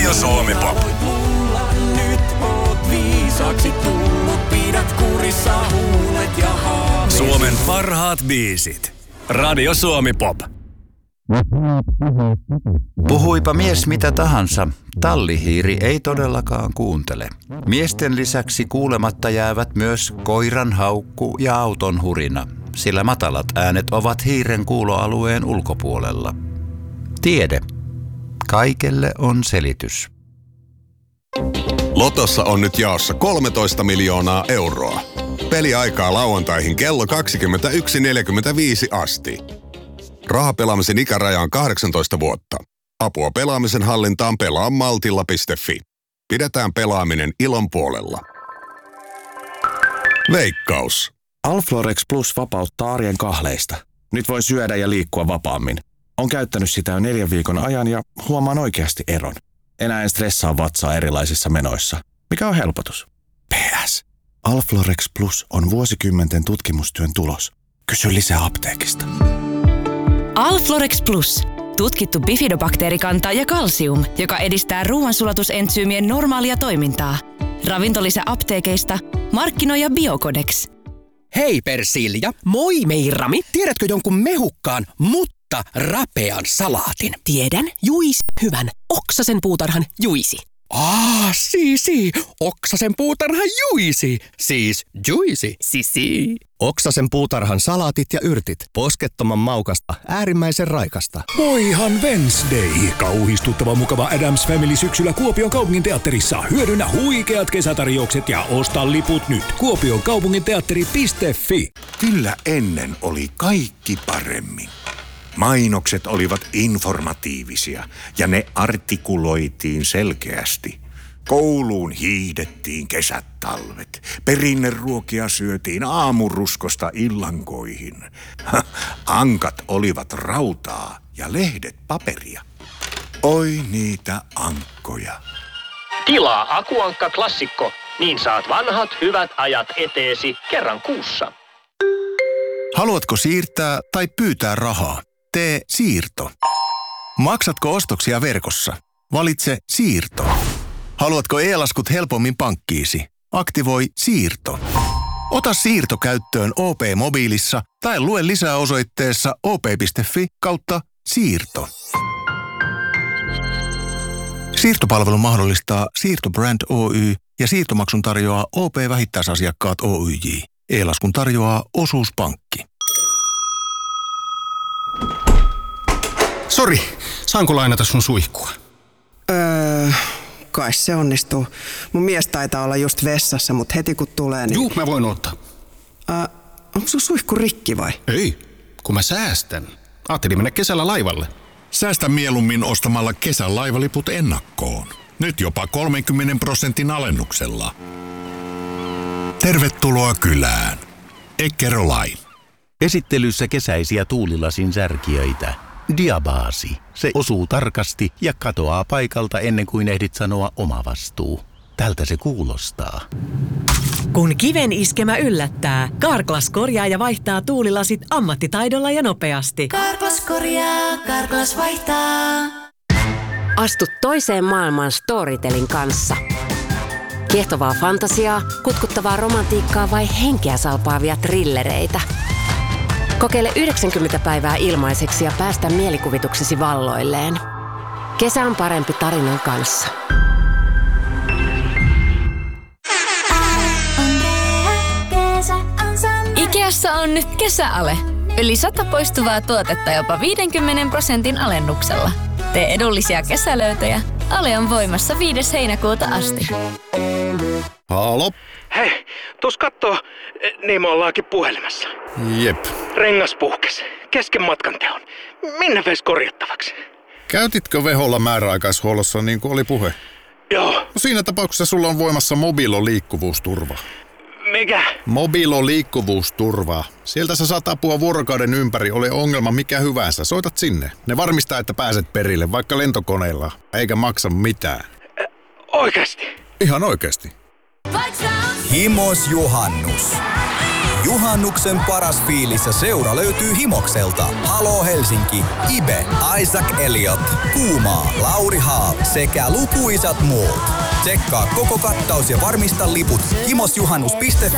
Radio Suomi Pop. Nyt oot viisaaksi tullut, pidät kurissa huulet ja haaveesi. Suomen parhaat biisit. Radio Suomi Pop. Puhuipa mies mitä tahansa, tallihiiri ei todellakaan kuuntele. Miesten lisäksi kuulematta jäävät myös koiran haukku ja auton hurina, sillä matalat äänet ovat hiiren kuuloalueen ulkopuolella. Tiede. Kaikelle on selitys. Lotossa on nyt jaossa 13 miljoonaa euroa. Peliaikaa lauantaihin kello 21.45 asti. Rahapelaamisen ikäraja on 18 vuotta. Apua pelaamisen hallintaan pelaamaltilla.fi. Pidetään pelaaminen ilon puolella. Veikkaus. Alflorex Plus vapauttaa arjen kahleista. Nyt voi syödä ja liikkua vapaammin. On käyttänyt sitä jo 4 viikon ajan ja huomaan oikeasti eron. Enää en stressaa vatsaa erilaisissa menoissa, mikä on helpotus. PS. Alflorex Plus on vuosikymmenten tutkimustyön tulos. Kysy lisää apteekista. Alflorex Plus. Tutkittu bifidobakteerikanta ja kalsium, joka edistää ruoansulatusentsyymien normaalia toimintaa. Ravintolisä apteekeista. Markkinoija Biocodex. Hei Persilja. Moi Meirami. Tiedätkö jonkun mehukkaan, mutta rapean salaatin? Tiedän. Juisi. Hyvän. Oksasen puutarhan juisi. Oksasen puutarhan juisi. Siis juisi. Sisi. Oksasen puutarhan salaatit ja yrtit. Poskettoman maukasta, äärimmäisen raikasta. Voihan Wednesday. Kauhistuttava mukava Addams Family syksyllä Kuopion kaupunginteatterissa. Hyödynnä huikeat kesätarjoukset ja osta liput nyt. kuopionkaupunginteatteri.fi. Kyllä ennen oli kaikki paremmin. Mainokset olivat informatiivisia ja ne artikuloitiin selkeästi. Kouluun hiihdettiin kesät talvet. Perinneruokia syötiin aamuruskosta illankoihin. Ankat olivat rautaa ja lehdet paperia. Oi niitä ankkoja. Tilaa Akuankka Klassikko, niin saat vanhat hyvät ajat eteesi kerran kuussa. Haluatko siirtää tai pyytää rahaa? Tee siirto. Maksatko ostoksia verkossa? Valitse siirto. Haluatko e-laskut helpommin pankkiisi? Aktivoi siirto. Ota siirto käyttöön OP-mobiilissa tai lue lisää osoitteessa op.fi/siirto. Siirtopalvelu mahdollistaa Siirtobrand Oy ja siirtomaksun tarjoaa OP-vähittäisasiakkaat Oyj. E-laskun tarjoaa Osuuspankki. Sori, saanko lainata sun suihkua? Kai se onnistuu. Mun mies taitaa olla just vessassa, mutta heti kun tulee niin... Juu, mä voin ottaa. Onko sun suihku rikki vai? Ei, kun mä säästän. Ajattelin mennä kesällä laivalle. Säästä mieluummin ostamalla kesän laivaliput ennakkoon. Nyt jopa 30% alennuksella. Tervetuloa kylään. Eckerö Line. Esittelyssä kesäisiä tuulilasin särkijöitä. Diabaasi. Se osuu tarkasti ja katoaa paikalta ennen kuin ehdit sanoa oma vastuu. Tältä se kuulostaa. Kun kiven iskemä yllättää, Carglass korjaa ja vaihtaa tuulilasit ammattitaidolla ja nopeasti. Carglass korjaa, Carglass vaihtaa. Astu toiseen maailmaan Storytelin kanssa. Kiehtovaa fantasiaa, kutkuttavaa romantiikkaa vai henkeä salpaavia thrillereitä. Kokeile 90 päivää ilmaiseksi ja päästä mielikuvituksesi valloilleen. Kesä on parempi tarinan kanssa. Ikeassa on nyt kesäale. Yli 100 poistuvaa tuotetta jopa 50% alennuksella. Tee edullisia kesälöytöjä. Ale on voimassa 5. heinäkuuta asti. Halo? Hei, tuus kattoo, niin me ollaankin puhelimessa. Jep. Rengas puhkes, kesken matkan teon. Minne veis korjattavaksi? Käytitkö Veholla määräaikaishuollossa niin kuin oli puhe? Joo. No siinä tapauksessa sulla on voimassa Mobilo liikkuvuusturva. Mikä? Mobilo liikkuvuusturva. Sieltä sä saat apua vuorokauden ympäri, ole ongelma mikä hyvänsä. Soitat sinne. Ne varmistaa, että pääset perille, vaikka lentokoneella, eikä maksa mitään. Oikeesti? Ihan oikeesti. Himos Juhannus. Juhannuksen paras fiilis ja seura löytyy Himokselta. Halo Helsinki, Ibe, Isaac Elliot, Kuumaa, Lauri Haab sekä lukuisat muut. Tsekkaa koko kattaus ja varmista liput himosjuhannus.fi